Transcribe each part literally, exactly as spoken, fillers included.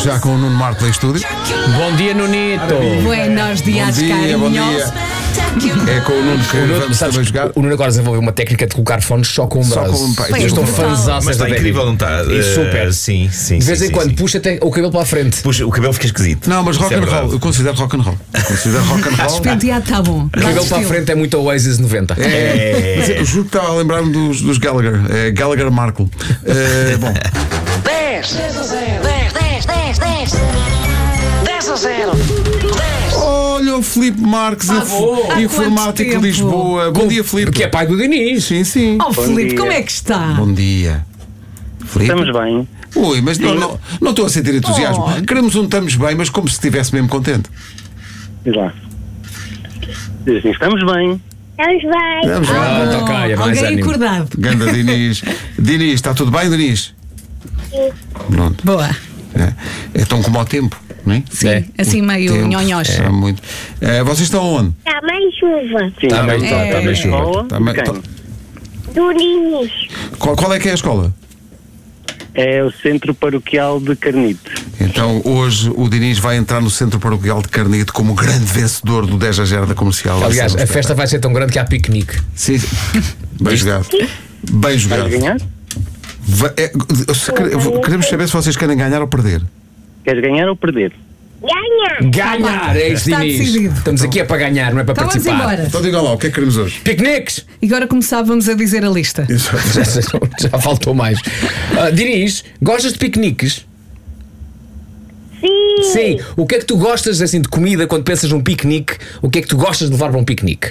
Estamos já com o Nuno Marco em estúdio. Bom dia, Nunito. Buenos dias, Bom dia, bom dia. É com o Nuno que O Nuno, vamos sabes, também jogar. o Nuno agora desenvolveu uma técnica de colocar fones só com um Só braço. com um pá, Eu isso estou é fãzaço Mas está desta incrível, não técnica. está? E super. Uh, sim, sim. De vez sim, em sim, quando sim. puxa até o cabelo para a frente. Puxa, o cabelo fica esquisito. Não, mas Isso rock é and roll, verdade. eu considero rock and roll. Eu considero rock and roll. Penteado está bom. O cabelo para a frente é muito Oasis noventa. É, mas eu juro que estava a lembrar-me dos, dos Gallagher. É Gallagher Markle. É, bom, dez, dez a zero, dez, dez, dez, dez, dez a zero, dez. olha o Filipe Marques, Ah, inf- bom. Há informático quanto tempo? Lisboa. Bom dia, Filipe. Que é pai do Diniz. Sim, sim. Oh, Filipe, dia. como é que está? Bom dia. Filipe? Estamos bem. Ui, mas não, não, não estou a sentir entusiasmo. Oh. Queremos um estamos bem, mas como se estivesse mesmo contente. Diz lá. Diz assim, estamos bem. Estamos bem. Vamos lá. Ah, tá ok, é mais Alguém ânimo. acordado. Ganda Diniz. Diniz, está tudo bem, Diniz? Sim. Pronto. Boa. É, é tão como ao tempo, não é? Sim, É. assim meio Tempo nhonhós. está muito. É, vocês estão onde? Está bem chuva. Sim. Está bem, está É. tá bem chuva. Escola Tá de bem, quem? tá- Do Diniz. Qual, qual é que é a escola? É o Centro Paroquial de Carnide. Então, hoje o Diniz vai entrar no Centro Paroquial de Carnide como grande vencedor do dez a zero da comercial. Vai Aliás, ser um a festa vai ser tão grande que há piquenique. Sim, sim. Bem jogado. Bem jogado. Vais ganhar? Va- é, se quer- queremos saber se vocês querem ganhar ou perder. Queres ganhar ou perder? Ganha. Ganhar, é isso, Está Diniz. decidido. Estamos aqui é para ganhar, não é para Então vamos participar. embora. Então digam lá, o que é que queremos hoje? Piqueniques! E agora começávamos a dizer a lista. Já, já faltou mais. Ah, Diniz, gostas de piqueniques? Sim. Sim. O que é que tu gostas assim de comida quando pensas num piquenique? O que é que tu gostas de levar para um piquenique?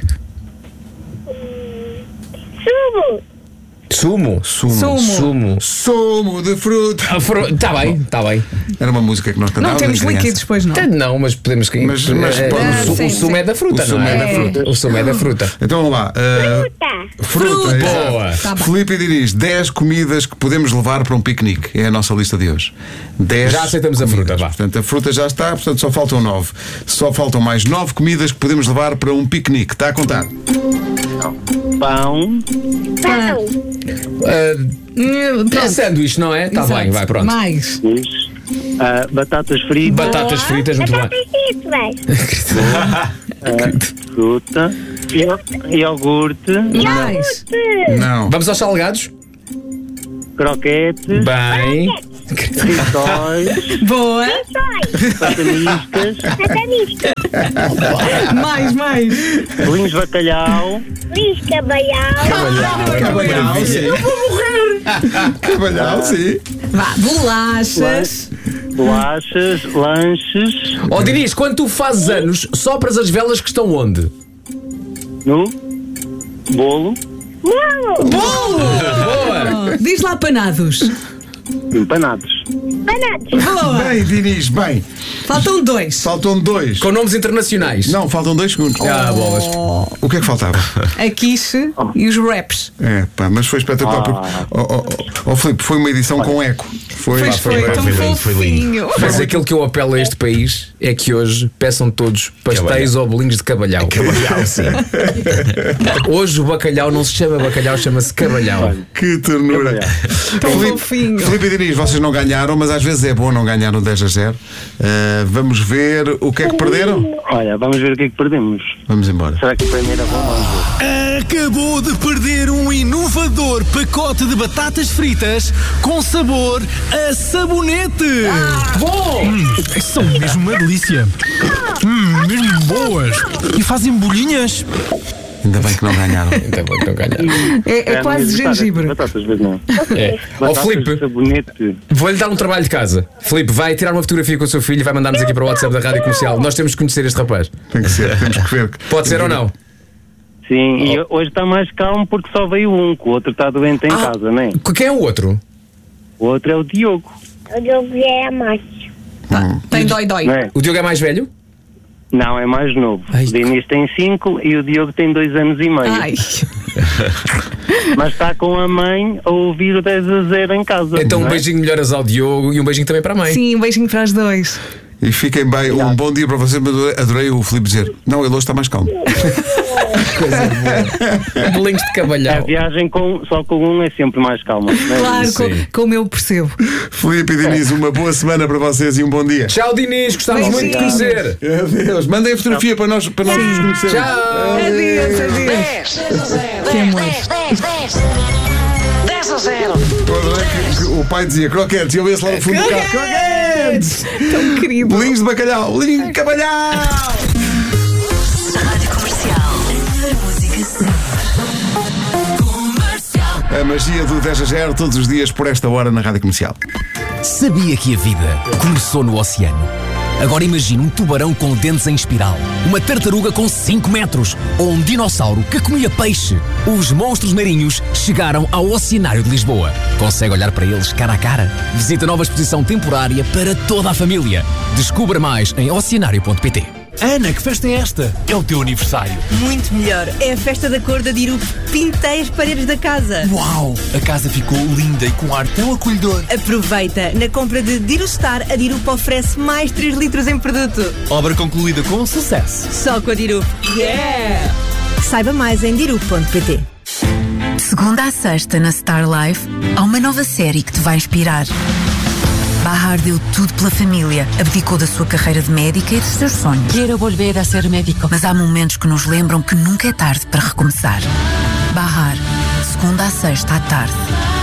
Sumo. Sumo. Sumo. Sumo. Sumo. Sumo de fruta. Está bem, está bem. Era uma música que nós Não cantávamos. temos em criança. líquidos, pois não. Não, mas podemos. Mas- mas eh, pode- o, su- sim, o sumo sim. é da fruta, O sumo não é? é da fruta. O sumo é da fruta. Então vamos lá. uh, fruta. Fruta. exato. Boa. Tá bem. Filipe e Diniz, dez comidas que podemos levar para um piquenique. É a nossa lista de hoje. dez Já aceitamos a comidas. fruta, vá. Portanto, a fruta já está, portanto só faltam nove. Só faltam mais nove comidas que podemos levar para um piquenique. Está a contar? Pão, Pão. Uh, Hum, é Pronto. sanduíche, não é? Está Exato. bem, vai, pronto. Mais. pus, ah, batatas fritas, Batatas fritas, muito bem. Batatas fritas. ah, fruta, io- iogurte, Mais. Não. Vamos aos salgados? croquetes, Bem. rissóis, Boa. pataniscas, Satanisca. Mais, mais. bolinhos de bacalhau, Lisca. Baial. Cabalhau, sim. Eu vou morrer. Cabalhau, sim. Vá, bolachas. bolachas, lanches, Ó Diniz, quando tu fazes anos, sopras as velas que estão onde? no bolo, Bolo. Boa! Diz lá panados. empanados. Bananas. Boa. Bem, Diniz, bem. Faltam dois. Faltam dois. Com nomes internacionais. Não, faltam dois segundos. Ah, bolas. O que é que faltava? A quiche e os wraps. É, pá, mas foi espetacular. Ah. Porque, oh, oh, oh, oh, Filipe, foi uma edição com eco. Foi, Pois foi, foi, foi tão lindo, foi lindo. fofinho. Mas aquilo que eu apelo a este país é que hoje peçam todos pastéis ou bolinhos de cabalhau. Cabalhau, sim. Hoje o bacalhau não se chama bacalhau, chama-se cabalhau. Que ternura. Tão Filipe, fofinho. Filipe e Diniz, vocês não ganharam, mas às vezes é bom não ganhar no dez a zero. Uh, vamos ver o que é que perderam? Olha, vamos ver o que é que perdemos. Vamos embora. Será que a primeira bomba? Vamos ver. Acabou de perder um inovador pacote de batatas fritas com sabor a sabonete. Bom! São mesmo uma delícia. Hum, mesmo boas. E fazem bolinhas. Ainda bem que não ganharam. Então, bom, então ganhar. É, é a quase minha batatas, gengibre. Batatas, mas não. É. Ó Batatas Filipe, de sabonete. vou-lhe dar um trabalho de casa. Filipe, vai tirar uma fotografia com o seu filho e vai mandar-nos aqui para o WhatsApp da Rádio Comercial. Nós temos que conhecer este rapaz. Tem que ser, temos que ver. Pode ser ou não? Sim, e hoje está mais calmo porque só veio um, que o outro está doente em Ah. casa, não é? Quem é o outro? O outro é o Diogo, O Diogo é macho. Tem dói-dói. não é? O Diogo é mais velho? Não, é mais novo. Ai, O Diniz tem cinco e o Diogo tem dois anos e meio. Ai. Mas está com a mãe a ouvir o dez a zero em casa. Então um não é? beijinho melhoras ao Diogo e um beijinho também para a mãe. Sim, um beijinho para os dois. E fiquem bem. Um bom dia para vocês. Adorei o Filipe dizer: não, ele hoje está mais calmo. Bolinhos de A cabalhau. viagem com, só com um é sempre mais calma. não é? Claro, com- Sim. como eu percebo. Filipe e Denise, uma boa semana para vocês e um bom dia. Tchau, Dinis, gostávamos muito de conhecer. Adeus. Mandem a fotografia para nós, para nós nos conhecermos. Tchau. Adeus, adeus. dez, Que amor. dez, dez, dez. dez a zero. Eu adorei que- que o pai dizia croquetes e eu ia-se lá no fundo do carro. Croquetes! Tão querido. Bolinhos de bacalhau! Bolinhos de cabalhau! Rádio Comercial. A música sempre. A magia do dez a zero todos os dias por esta hora na Rádio Comercial. Sabia que a vida começou no oceano? Agora imagine um tubarão com dentes em espiral, uma tartaruga com cinco metros ou um dinossauro que comia peixe. Os monstros marinhos chegaram ao Oceanário de Lisboa. Consegue olhar para eles cara a cara? Visita a nova exposição temporária para toda a família. Descubra mais em oceanário ponto pt. Ana, que festa é esta? É o teu aniversário. Muito melhor. É a festa da cor da Dirup. Pintei as paredes da casa. Uau! A casa ficou linda e com um ar tão acolhedor. Aproveita. Na compra de Dirustar, a Dirup oferece mais três litros em produto. Obra concluída com sucesso. Só com a Dirup. Yeah! Saiba mais em dirup ponto pt. De segunda à sexta na Star Life, há uma nova série que te vai inspirar. Bahar deu tudo pela família, abdicou da sua carreira de médica e dos seus sonhos. Quero volver a ser médico. Mas há momentos que nos lembram que nunca é tarde para recomeçar. Bahar, de segunda à sexta à tarde.